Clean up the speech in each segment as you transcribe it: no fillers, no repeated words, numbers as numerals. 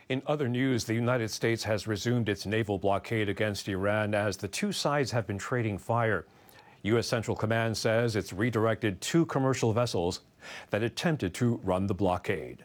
In other news, the United States has resumed its naval blockade against Iran as the two sides have been trading fire. U.S. Central Command says it's redirected two commercial vessels that attempted to run the blockade.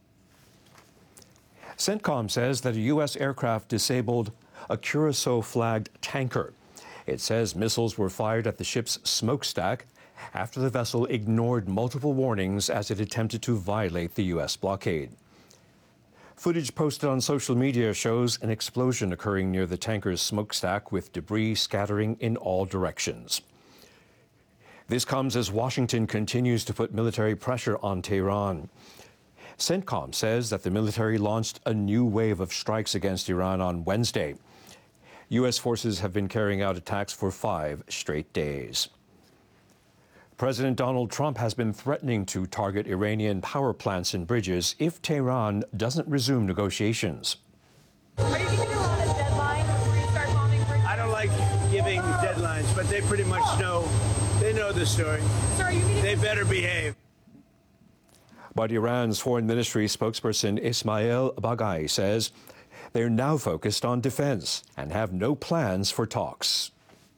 CENTCOM says that a U.S. aircraft disabled a Curacao-flagged tanker. It says missiles were fired at the ship's smokestack after the vessel ignored multiple warnings as it attempted to violate the U.S. blockade. Footage posted on social media shows an explosion occurring near the tanker's smokestack with debris scattering in all directions. This comes as Washington continues to put military pressure on Tehran. CENTCOM says that the military launched a new wave of strikes against Iran on Wednesday. U.S. forces have been carrying out attacks for 5 straight days. President Donald Trump has been threatening to target Iranian power plants and bridges if Tehran doesn't resume negotiations. Are you giving a lot of deadlines before you start bombing bridges? I don't like giving deadlines, but they pretty much know. They know the story. So are you meeting? They better behave. But Iran's foreign ministry spokesperson Ismail Baghai says they're now focused on defense and have no plans for talks.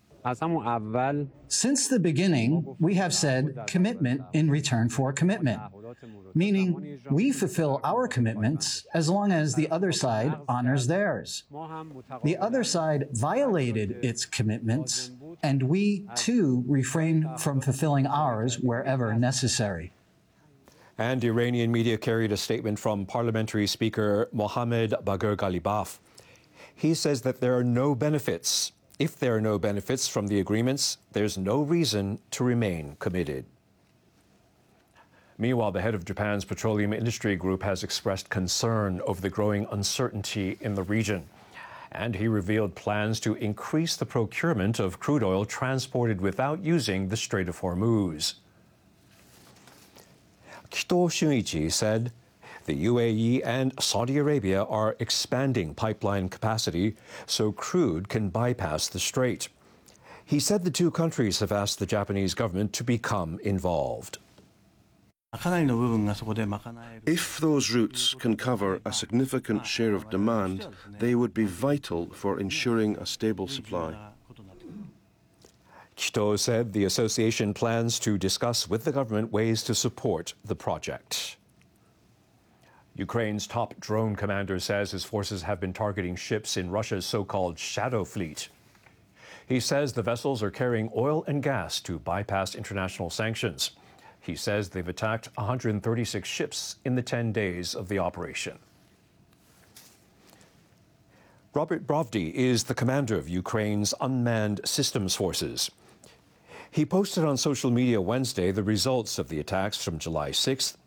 Since the beginning, we have said commitment in return for commitment, meaning we fulfill our commitments as long as the other side honors theirs. The other side violated its commitments, and we, too, refrain from fulfilling ours wherever necessary. And Iranian media carried a statement from Parliamentary Speaker Mohammad Bagher Ghalibaf. He says that there are no benefits. If there are no benefits from the agreements, there's no reason to remain committed. Meanwhile, the head of Japan's petroleum industry group has expressed concern over the growing uncertainty in the region. And he revealed plans to increase the procurement of crude oil transported without using the Strait of Hormuz. Kito Shunichi said the UAE and Saudi Arabia are expanding pipeline capacity so crude can bypass the strait. He said the two countries have asked the Japanese government to become involved. If those routes can cover a significant share of demand, they would be vital for ensuring a stable supply. Kito said the association plans to discuss with the government ways to support the project. Ukraine's top drone commander says his forces have been targeting ships in Russia's so-called Shadow Fleet. He says the vessels are carrying oil and gas to bypass international sanctions. He says they've attacked 136 ships in the 10 days of the operation. Robert Brovdy is the commander of Ukraine's unmanned systems forces. He posted on social media Wednesday the results of the attacks from July 6th